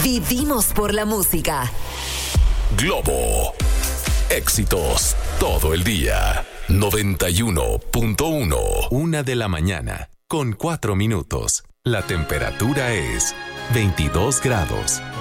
Vivimos por la música. Globo. Éxitos todo el día. 91.1. 1:00 a.m, con 4 minutos. La temperatura es 22 grados.